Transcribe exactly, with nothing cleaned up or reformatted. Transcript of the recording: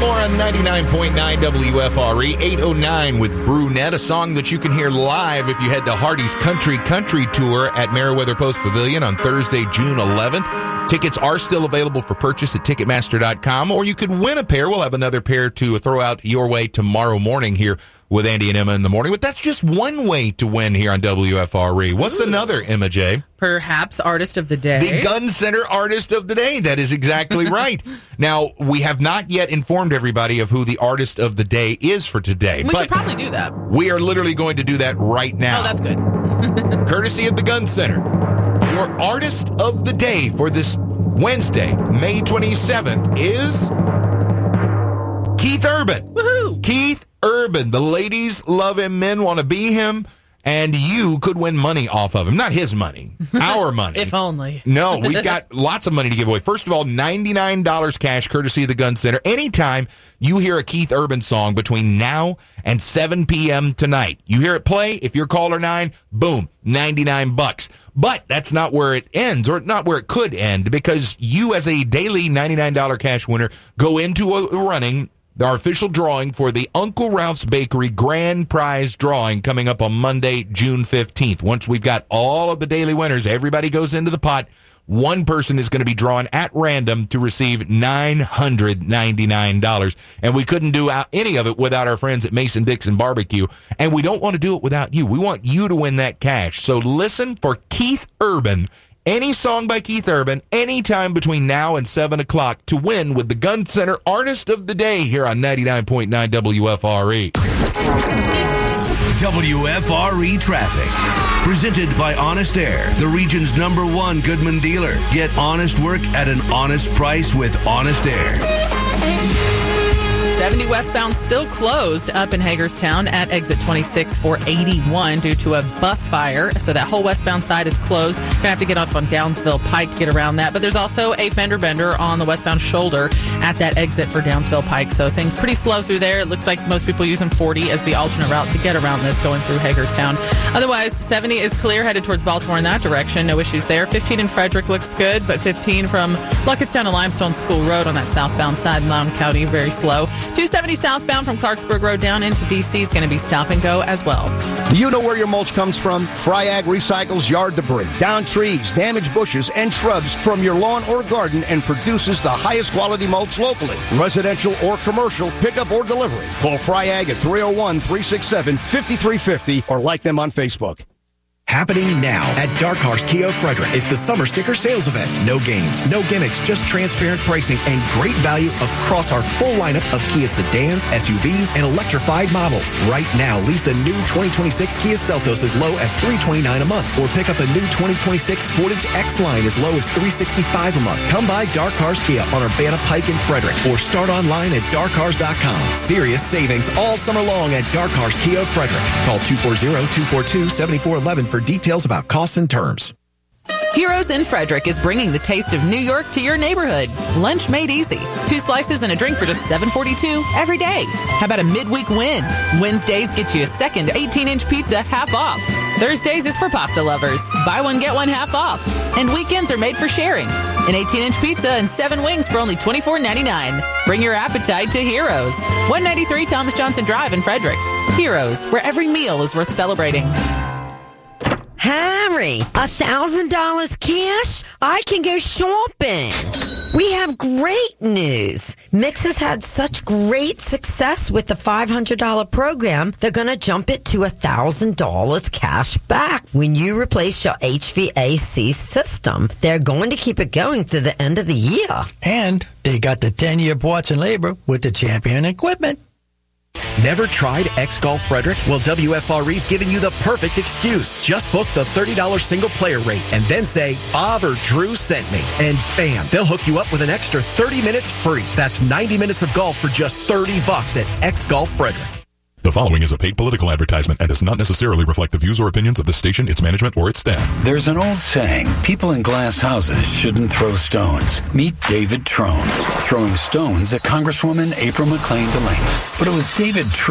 more on ninety-nine point nine W F R E. eight oh nine with Brunette, a song that you can hear live if you head to Hardy's Country Country Tour at Meriwether Post Pavilion on Thursday, June eleventh. Tickets are still available for purchase at Ticketmaster dot com, or you could win a pair. We'll have another pair to throw out your way tomorrow morning here with Andy and Emma in the morning. But that's just one way to win here on W F R E. What's Ooh. another, Emma J? Perhaps Artist of the Day. The Gun Center Artist of the Day. That is exactly right. Now, we have not yet informed everybody of who the Artist of the Day is for today. We but should probably do that. We are literally going to do that right now. Oh, that's good. Courtesy of the Gun Center. Your Artist of the Day for this Wednesday, May twenty-seventh, is Keith Urban. Woohoo! Keith Urban. The ladies love him, men want to be him, and you could win money off of him. Not his money, our money. If only. No, we've got lots of money to give away. First of all, ninety-nine dollars cash, courtesy of the Gun Center. Anytime you hear a Keith Urban song between now and seven p.m. tonight, you hear it play, if you're caller nine, boom, ninety-nine bucks. But that's not where it ends, or not where it could end, because you as a daily ninety-nine dollars cash winner go into a running, our official drawing for the Uncle Ralph's Bakery Grand Prize drawing coming up on Monday, June fifteenth. Once we've got all of the daily winners, everybody goes into the pot. One person is going to be drawn at random to receive nine hundred ninety-nine dollars. And we couldn't do any of it without our friends at Mason-Dixon Barbecue. And we don't want to do it without you. We want you to win that cash. So listen for Keith Urban. Any song by Keith Urban, anytime between now and seven o'clock to win with the Gun Center Artist of the Day here on ninety-nine point nine W F R E. W F R E Traffic. Presented by Honest Air, the region's number one Goodman dealer. Get honest work at an honest price with Honest Air. seventy westbound still closed up in Hagerstown at exit twenty-six four eighty-one due to a bus fire. So that whole westbound side is closed. Going to have to get off on Downsville Pike to get around that. But there's also a fender bender on the westbound shoulder at that exit for Downsville Pike. So things pretty slow through there. It looks like most people using forty as the alternate route to get around this going through Hagerstown. Otherwise, seventy is clear headed towards Baltimore in that direction. No issues there. fifteen in Frederick looks good, but fifteen from Luckettstown to Limestone School Road on that southbound side in Loudoun County, very slow. two seventy southbound from Clarksburg Road down into D C is going to be stop and go as well. Do you know where your mulch comes from? Fryag recycles yard debris, down trees, damaged bushes, and shrubs from your lawn or garden and produces the highest quality mulch locally. Residential or commercial, pickup or delivery. Call Fryag at three oh one, three six seven, five three five oh or like them on Facebook. Happening now at Dark Horse Kia Frederick is the Summer Sticker Sales Event. No games, no gimmicks, just transparent pricing and great value across our full lineup of Kia sedans, S U Vs, and electrified models. Right now, lease a new twenty twenty-six Kia Seltos as low as three hundred twenty-nine dollars a month, or pick up a new twenty twenty-six Sportage X-Line as low as three hundred sixty-five dollars a month. Come by Dark Horse Kia on Urbana Pike in Frederick, or start online at dark cars dot com. Serious savings all summer long at Dark Horse Kia Frederick. Call two four zero, two four two, seven four one one for details about costs and terms. Heroes in Frederick is bringing the taste of New York to your neighborhood. Lunch made easy. Two slices and a drink for just seven forty-two every day. How about a midweek win? Wednesdays get you a second eighteen-inch pizza half off. Thursdays is for pasta lovers. Buy one, get one half off. And weekends are made for sharing. An eighteen-inch pizza and seven wings for only twenty-four ninety-nine. Bring your appetite to Heroes. one ninety-three Thomas Johnson Drive in Frederick. Heroes, where every meal is worth celebrating. Harry, a thousand dollars cash? I can go shopping. We have great news. Mix has had such great success with the five hundred dollars program, they're going to jump it to one thousand dollars cash back when you replace your H V A C system. They're going to keep it going through the end of the year. And they got the ten-year parts and labor with the Champion equipment. Never tried X-Golf Frederick? Well, W F R E's giving you the perfect excuse. Just book the thirty dollars single player rate and then say, Bob or Drew sent me. And bam, they'll hook you up with an extra thirty minutes free. That's ninety minutes of golf for just thirty bucks at X-Golf Frederick. The following is a paid political advertisement and does not necessarily reflect the views or opinions of this station, its management, or its staff. There's an old saying, people in glass houses shouldn't throw stones. Meet David Trone, throwing stones at Congresswoman April McClain Delaney. But it was David Trone